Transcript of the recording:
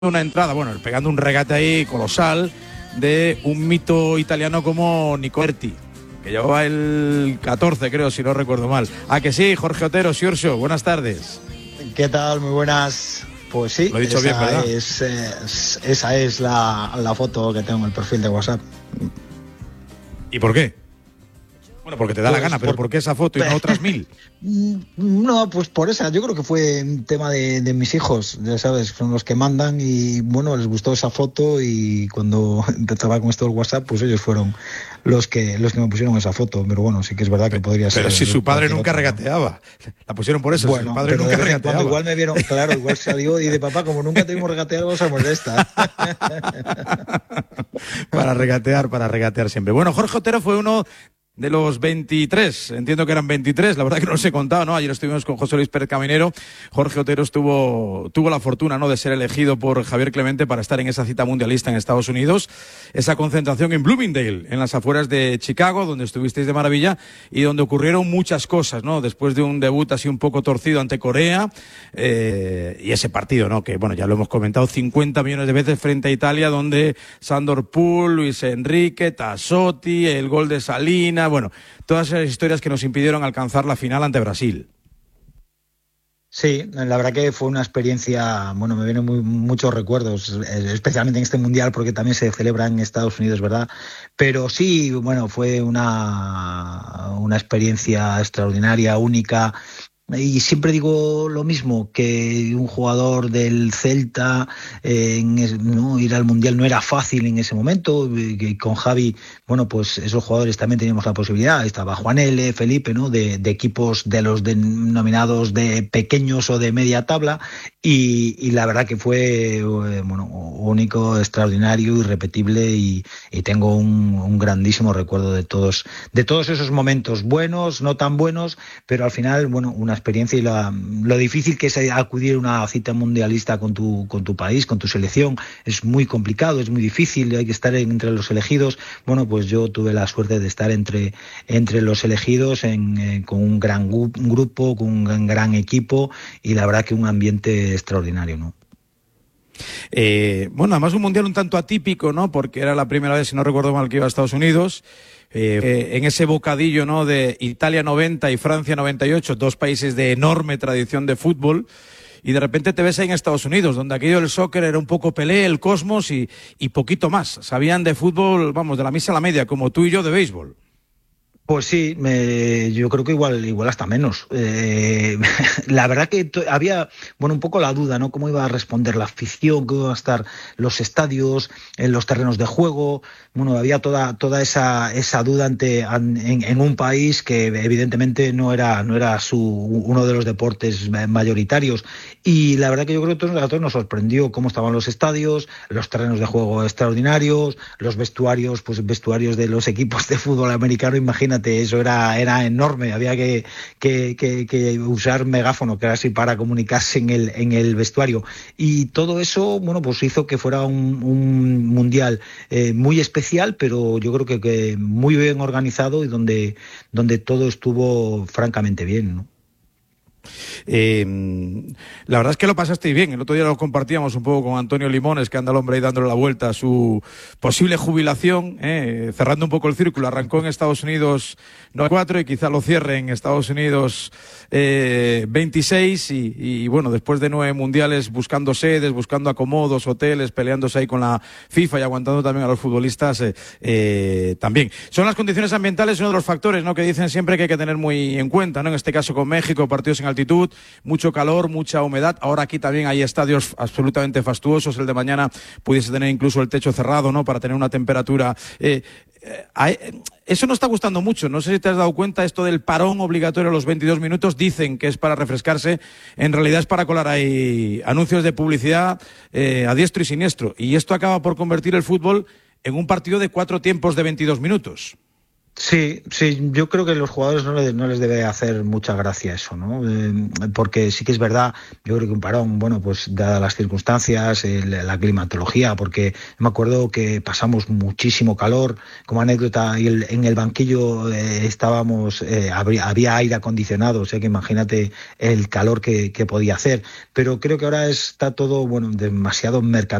una entrada, bueno, pegando un regate ahí colosal de un mito italiano como Nicoletti, que llevaba el 14, creo, si no recuerdo mal. ¿A que sí, Jorge Otero, Siorso? Buenas tardes. ¿Qué tal? Muy buenas. Pues sí, lo he dicho bien, ¿verdad? Esa es la foto que tengo en el perfil de WhatsApp. ¿Y por qué? Bueno, porque te da la gana, pero ¿por qué esa foto y no otras 1000? No, pues por esa. Yo creo que fue un tema de mis hijos, ya sabes, son los que mandan y bueno, les gustó esa foto y cuando empezaba con esto del WhatsApp, pues ellos fueron los que me pusieron esa foto. Pero bueno, sí que es verdad que podría ser. Pero si su padre nunca regateaba. La pusieron por eso, bueno, su padre nunca regateaba. Igual me vieron, claro, igual salió y de papá, como nunca tuvimos regatear, vamos a molestar. Para regatear siempre. Bueno, Jorge Otero fue uno de los 23, entiendo que eran 23, la verdad que no los he contado, ¿no? Ayer estuvimos con José Luis Pérez Caminero. Jorge Otero tuvo la fortuna, ¿no?, de ser elegido por Javier Clemente para estar en esa cita mundialista en Estados Unidos, esa concentración en Bloomingdale, en las afueras de Chicago, donde estuvisteis de maravilla y donde ocurrieron muchas cosas, ¿no? Después de un debut así un poco torcido ante Corea, y ese partido, ¿no?, que bueno, ya lo hemos comentado 50 millones de veces frente a Italia, donde Sandor Pool, Luis Enrique, Tassotti, el gol de Salina, bueno, todas esas historias que nos impidieron alcanzar la final ante Brasil. Sí, la verdad que fue una experiencia, bueno, me vienen muchos recuerdos, especialmente en este mundial porque también se celebra en Estados Unidos, ¿verdad? Pero sí, bueno, fue una experiencia extraordinaria, única. Y siempre digo lo mismo, que un jugador del Celta no ir al Mundial no era fácil en ese momento, que con Javi, bueno, pues esos jugadores también teníamos la posibilidad, estaba Juan L., Felipe, ¿no?, de equipos de los denominados de pequeños o de media tabla, y la verdad que fue bueno, único, extraordinario, irrepetible, y tengo un grandísimo recuerdo de todos esos momentos, buenos, no tan buenos, pero al final, bueno, una experiencia y lo difícil que es acudir a una cita mundialista con tu país, con tu selección. Es muy complicado, es muy difícil, hay que estar entre los elegidos. Bueno, pues yo tuve la suerte de estar entre los elegidos con un gran grupo, con un gran equipo, y la verdad que un ambiente extraordinario, ¿no? Bueno, además un mundial un tanto atípico, ¿no?, porque era la primera vez, si no recuerdo mal, que iba a Estados Unidos. En ese bocadillo, ¿no?, de Italia 90 y Francia 98, dos países de enorme tradición de fútbol, y de repente te ves ahí en Estados Unidos, donde aquello del soccer era un poco Pelé, el Cosmos y poquito más. Sabían de fútbol, vamos, de la misa a la media, como tú y yo de béisbol. Pues sí, yo creo que igual hasta menos. La verdad que había, bueno, un poco la duda, ¿no? Cómo iba a responder la afición, cómo iban a estar los estadios, en los terrenos de juego. Bueno, había toda esa duda en un país que evidentemente no era uno de los deportes mayoritarios. Y la verdad que yo creo que a todos nos sorprendió cómo estaban los estadios, los terrenos de juego extraordinarios, los vestuarios, pues vestuarios de los equipos de fútbol americano, imagínate, eso era enorme, había que usar megáfono, que era así, para comunicarse en el vestuario, y todo eso, bueno, pues hizo que fuera un mundial muy especial, pero yo creo que muy bien organizado y donde todo estuvo francamente bien, ¿no? La verdad es que lo pasasteis bien. El otro día lo compartíamos un poco con Antonio Limones, que anda el hombre ahí dándole la vuelta a su posible jubilación, cerrando un poco el círculo. Arrancó en Estados Unidos 94 y quizá lo cierre en Estados Unidos 26 y bueno, después de 9 mundiales, buscando sedes, buscando acomodos, hoteles, peleándose ahí con la FIFA y aguantando también a los futbolistas también. Son las condiciones ambientales uno de los factores, ¿no?, que dicen siempre que hay que tener muy en cuenta, ¿no? En este caso con México, partidos en altitud, mucho calor, mucha humedad. Ahora aquí también hay estadios absolutamente fastuosos. El de mañana pudiese tener incluso el techo cerrado, ¿no?, para tener una temperatura. Eso no está gustando mucho. No sé si te has dado cuenta, esto del parón obligatorio a los 22 minutos. Dicen que es para refrescarse. En realidad es para colar ahí anuncios de publicidad a diestro y siniestro. Y esto acaba por convertir el fútbol en un partido de 4 tiempos de 22 minutos. Sí, sí, yo creo que a los jugadores no les debe hacer mucha gracia eso, ¿no? Porque sí que es verdad, yo creo que un parón, bueno, pues dadas las circunstancias, la climatología, porque me acuerdo que pasamos muchísimo calor, como anécdota, y en el banquillo estábamos, había aire acondicionado, o sea que imagínate el calor que podía hacer, pero creo que ahora está todo, bueno, demasiado mercantil